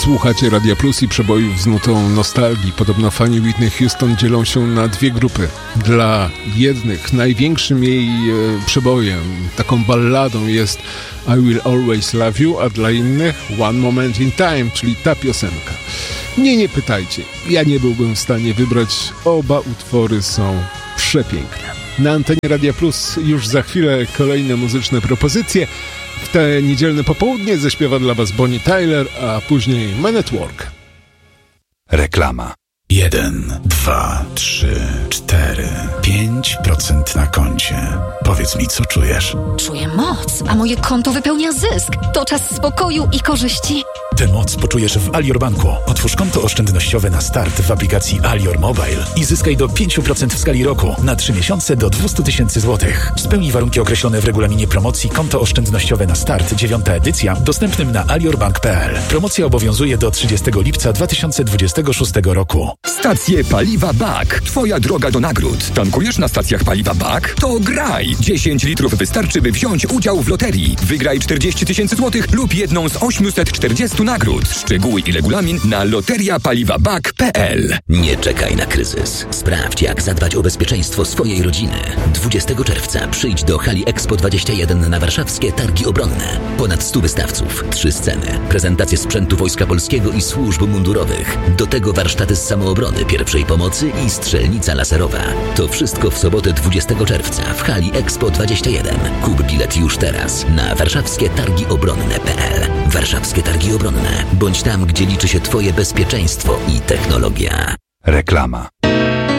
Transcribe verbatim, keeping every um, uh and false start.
Słuchacie Radia Plus i przebojów z nutą nostalgii. Podobno fani Whitney Houston dzielą się na dwie grupy. Dla jednych największym jej e, przebojem, taką balladą jest I Will Always Love You, a dla innych One Moment in Time, czyli ta piosenka. Mnie nie pytajcie, ja nie byłbym w stanie wybrać. Oba utwory są przepiękne. Na antenie Radia Plus już za chwilę kolejne muzyczne propozycje. W te niedzielne popołudnie zaśpiewa dla Was Bonnie Tyler, a później Man at Work. Reklama. Jeden, dwa, trzy, cztery, pięć procent na koncie. Powiedz mi, co czujesz? Czuję moc, a moje konto wypełnia zysk. To czas spokoju i korzyści. Tę moc poczujesz w Alior Banku. Otwórz konto oszczędnościowe na start w aplikacji Alior Mobile i zyskaj do pięć procent w skali roku na trzy miesiące do dwieście tysięcy złotych. Spełnij warunki określone w regulaminie promocji Konto oszczędnościowe na start, dziewiąta edycja, dostępnym na aliorbank kropka p l. Promocja obowiązuje do trzydziestego lipca dwa tysiące dwudziestego szóstego roku. Stacje paliwa B A K. Twoja droga do nagród. Tankujesz na stacjach paliwa B A K? To graj! dziesięć litrów wystarczy, by wziąć udział w loterii. Wygraj czterdzieści tysięcy złotych lub jedną z osiemset czterdziestu nagród. Szczegóły i regulamin na loteria paliwa b a k kropka p l. Nie czekaj na kryzys. Sprawdź, jak zadbać o bezpieczeństwo swojej rodziny. dwudziestego czerwca przyjdź do hali Expo dwadzieścia jeden na warszawskie Targi Obronne. Ponad stu wystawców, trzy sceny, prezentacje sprzętu Wojska Polskiego i służb mundurowych. Do tego warsztaty z samoobrony, pierwszej pomocy i strzelnica laserowa. To wszystko w sobotę dwudziestego czerwca w hali Expo dwadzieścia jeden. Kup bilet już teraz na warszawskie targi obronne kropka p l. Warszawskie Targi Obronne. Bądź tam, gdzie liczy się Twoje bezpieczeństwo i technologia. Reklama.